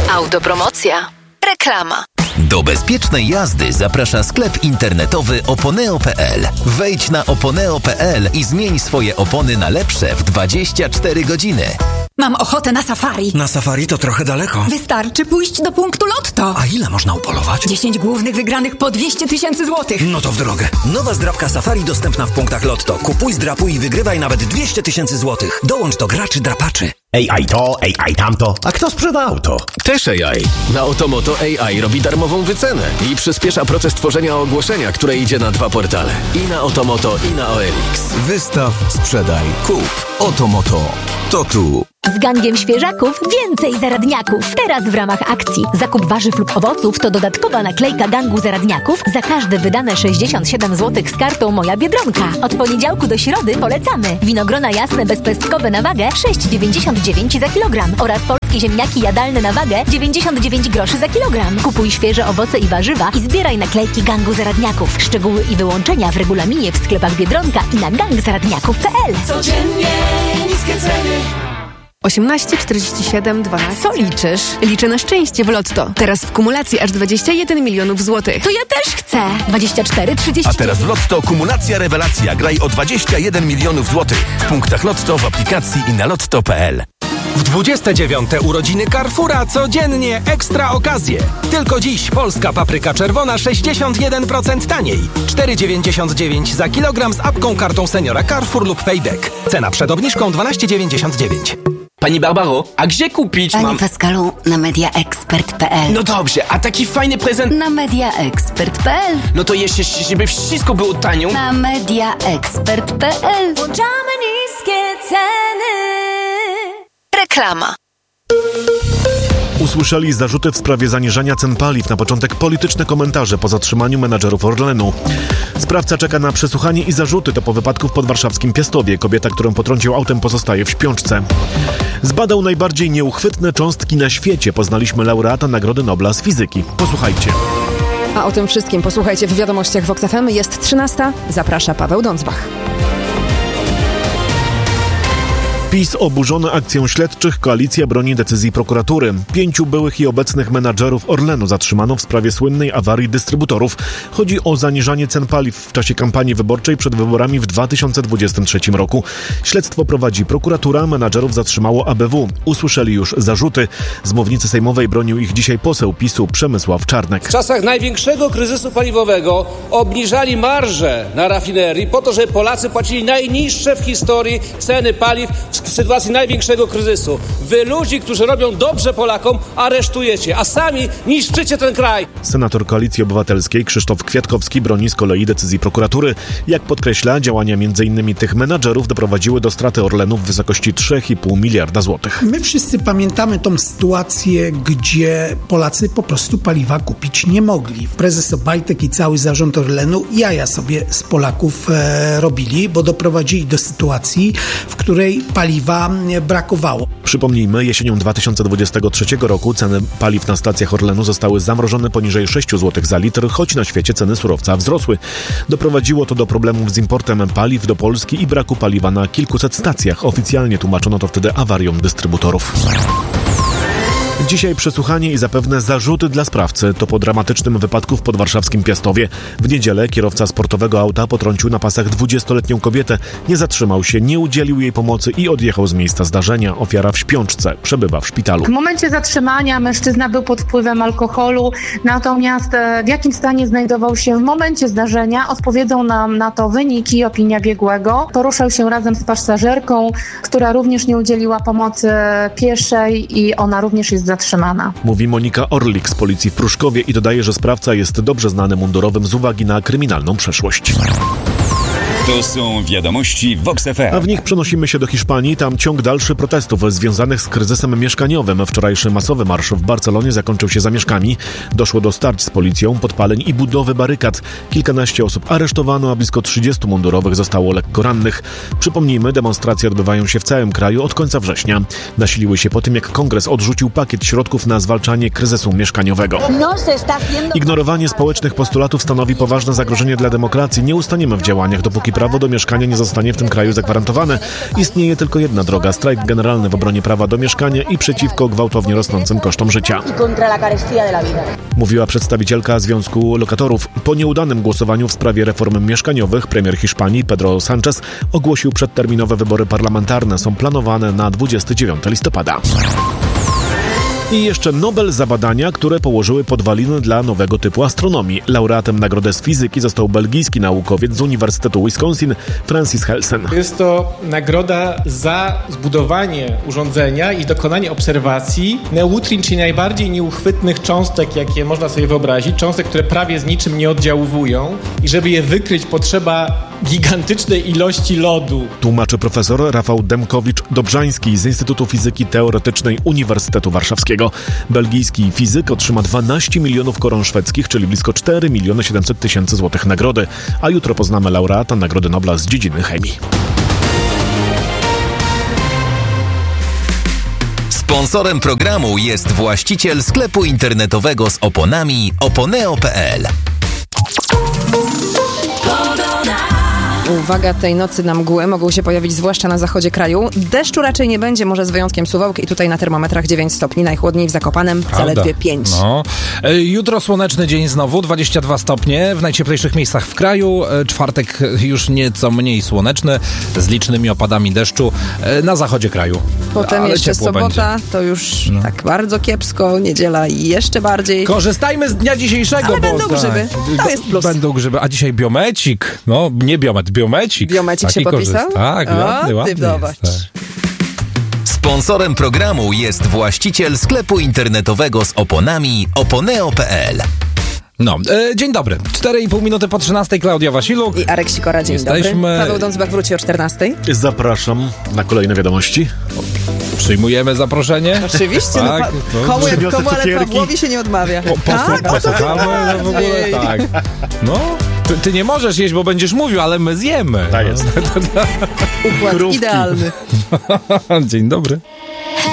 Autopromocja. Reklama. Do bezpiecznej jazdy zaprasza sklep internetowy oponeo.pl. Wejdź na oponeo.pl i zmień swoje opony na lepsze w 24 godziny. Mam ochotę na safari. Na safari to trochę daleko. Wystarczy pójść do punktu Lotto. A ile można upolować? 10 głównych wygranych po 200 000 złotych. No to w drogę. Nowa zdrabka safari dostępna w punktach Lotto. Kupuj, zdrapuj i wygrywaj nawet 200 000 złotych. Dołącz do graczy drapaczy. AI to, AI tamto. A kto sprzeda auto? Też AI. Na Otomoto AI robi darmową wycenę i przyspiesza proces tworzenia ogłoszenia, które idzie na 2 portale. I na Otomoto, i na OLX. Wystaw, sprzedaj, kup. Otomoto. To tu. Z gangiem świeżaków więcej zaradniaków. Teraz w ramach akcji zakup warzyw lub owoców to dodatkowa naklejka gangu zaradniaków za każde wydane 67 zł z kartą Moja Biedronka. Od poniedziałku do środy polecamy. Winogrona jasne bezpestkowe na wagę 6,99 za kilogram oraz polskie ziemniaki jadalne na wagę 99 groszy za kilogram. Kupuj świeże owoce i warzywa i zbieraj naklejki gangu zaradniaków. Szczegóły i wyłączenia w regulaminie w sklepach Biedronka i na gangzaradniaków.pl. Codziennie niskie ceny. 18 47 12. Co liczysz? Liczę na szczęście w Lotto. Teraz w kumulacji aż 21 milionów złotych. To ja też chcę. 24 30. A teraz w Lotto kumulacja rewelacja. Graj o 21 milionów złotych. W punktach Lotto, w aplikacji i na lotto.pl. W 29. urodziny Carrefoura codziennie ekstra okazje. Tylko dziś polska papryka czerwona 61% taniej. 4,99 za kilogram z apką kartą seniora Carrefour lub Payback. Cena przed obniżką 12,99. Pani Barbaro, a gdzie kupić Panie Pascalu, na mediaexpert.pl. No dobrze, a taki fajny prezent... Na mediaexpert.pl. No to jeszcze, żeby wszystko było tanio. Na mediaexpert.pl. Włączamy niskie ceny. Reklama. Usłyszeli zarzuty w sprawie zaniżania cen paliw. Na początek polityczne komentarze po zatrzymaniu menadżerów Orlenu. Sprawca czeka na przesłuchanie i zarzuty. To po wypadku w podwarszawskim Piastowie. Kobieta, którą potrącił autem, pozostaje w śpiączce. Zbadał najbardziej nieuchwytne cząstki na świecie. Poznaliśmy laureata Nagrody Nobla z fizyki. Posłuchajcie. A o tym wszystkim posłuchajcie w wiadomościach Vox FM. Jest 13. Zaprasza Paweł Dądzbach. PiS oburzony akcją śledczych, koalicja broni decyzji prokuratury. 5 byłych i obecnych menadżerów Orlenu zatrzymano w sprawie słynnej awarii dystrybutorów. Chodzi o zaniżanie cen paliw w czasie kampanii wyborczej przed wyborami w 2023 roku. Śledztwo prowadzi prokuratura, menadżerów zatrzymało ABW. Usłyszeli już zarzuty. Z mównicy sejmowej bronił ich dzisiaj poseł PiS-u Przemysław Czarnek. W czasach największego kryzysu paliwowego obniżali marże na rafinerii po to, żeby Polacy płacili najniższe w historii ceny paliw w sytuacji największego kryzysu. Wy ludzi, którzy robią dobrze Polakom, aresztujecie, a sami niszczycie ten kraj. Senator Koalicji Obywatelskiej Krzysztof Kwiatkowski broni z kolei decyzji prokuratury. Jak podkreśla, działania m.in. tych menadżerów doprowadziły do straty Orlenu w wysokości 3,5 miliarda złotych. My wszyscy pamiętamy tą sytuację, gdzie Polacy po prostu paliwa kupić nie mogli. Prezes Obajtek i cały zarząd Orlenu jaja sobie z Polaków robili, bo doprowadzili do sytuacji, w której paliwa brakowało. Przypomnijmy, jesienią 2023 roku ceny paliw na stacjach Orlenu zostały zamrożone poniżej 6 zł za litr, choć na świecie ceny surowca wzrosły. Doprowadziło to do problemów z importem paliw do Polski i braku paliwa na kilkuset stacjach. Oficjalnie tłumaczono to wtedy awarią dystrybutorów. Dzisiaj przesłuchanie i zapewne zarzuty dla sprawcy. To po dramatycznym wypadku w podwarszawskim Piastowie. W niedzielę kierowca sportowego auta potrącił na pasach 20-letnią kobietę. Nie zatrzymał się, nie udzielił jej pomocy i odjechał z miejsca zdarzenia. Ofiara w śpiączce, przebywa w szpitalu. W momencie zatrzymania mężczyzna był pod wpływem alkoholu, natomiast w jakim stanie znajdował się w momencie zdarzenia, odpowiedzą nam na to wyniki i opinia biegłego. Poruszał się razem z pasażerką, która również nie udzieliła pomocy pieszej i ona również jest zatrzymana. Mówi Monika Orlik z policji w Pruszkowie i dodaje, że sprawca jest dobrze znany mundurowym z uwagi na kryminalną przeszłość. To są wiadomości Vox FM. A w nich przenosimy się do Hiszpanii. Tam ciąg dalszy protestów związanych z kryzysem mieszkaniowym. Wczorajszy masowy marsz w Barcelonie zakończył się zamieszkami. Doszło do starć z policją, podpaleń i budowy barykad. Kilkanaście osób aresztowano, a blisko 30 mundurowych zostało lekko rannych. Przypomnijmy, demonstracje odbywają się w całym kraju od końca września. Nasiliły się po tym, jak kongres odrzucił pakiet środków na zwalczanie kryzysu mieszkaniowego. Ignorowanie społecznych postulatów stanowi poważne zagrożenie dla demokracji. Nie ustaniemy w działaniach, dopóki prawo do mieszkania nie zostanie w tym kraju zagwarantowane. Istnieje tylko jedna droga: strajk generalny w obronie prawa do mieszkania i przeciwko gwałtownie rosnącym kosztom życia. Mówiła przedstawicielka Związku Lokatorów. Po nieudanym głosowaniu w sprawie reform mieszkaniowych premier Hiszpanii Pedro Sánchez ogłosił przedterminowe wybory parlamentarne. Są planowane na 29 listopada. I jeszcze Nobel za badania, które położyły podwaliny dla nowego typu astronomii. Laureatem nagrody z fizyki został belgijski naukowiec z Uniwersytetu Wisconsin Francis Helsen. Jest to nagroda za zbudowanie urządzenia i dokonanie obserwacji neutrin, czyli najbardziej nieuchwytnych cząstek, jakie można sobie wyobrazić. Cząstek, które prawie z niczym nie oddziaływują i żeby je wykryć, potrzeba gigantycznej ilości lodu. Tłumaczy profesor Rafał Demkowicz-Dobrzański z Instytutu Fizyki Teoretycznej Uniwersytetu Warszawskiego. Belgijski fizyk otrzyma 12 milionów koron szwedzkich, czyli blisko 4 700 000 złotych nagrody. A jutro poznamy laureata Nagrody Nobla z dziedziny chemii. Sponsorem programu jest właściciel sklepu internetowego z oponami oponeo.pl. Uwaga, tej nocy na mgły mogą się pojawić zwłaszcza na zachodzie kraju. Deszczu raczej nie będzie, może z wyjątkiem Suwałk i tutaj na termometrach 9 stopni, najchłodniej w Zakopanem zaledwie 5. No. Jutro słoneczny dzień znowu, 22 stopnie w najcieplejszych miejscach w kraju. Czwartek już nieco mniej słoneczny, z licznymi opadami deszczu na zachodzie kraju. Potem ale jeszcze sobota, będzie. To już tak bardzo kiepsko, niedziela i jeszcze bardziej. Korzystajmy z dnia dzisiejszego, ale bo będą grzyby, to jest plus. Będą grzyby, a dzisiaj biomecik, no nie biomet, biomecik. Biomecik się podpisał? Tak, ładny zobacz. jest, tak. Sponsorem programu jest właściciel sklepu internetowego z oponami oponeo.pl. No, dzień dobry. 4,5 minuty po 13, Klaudia Wasiluk. I Arek Sikora, dzień dobry. Paweł Dądzbach wróci o 14. Zapraszam na kolejne wiadomości. Przyjmujemy zaproszenie? Oczywiście, tak, komu, ale Pawłowi się nie odmawia. Posłuchamy, no w ogóle tak. No, ty nie możesz jeść, bo będziesz mówił, ale my zjemy. Tak jest. Układ idealny. Dzień dobry.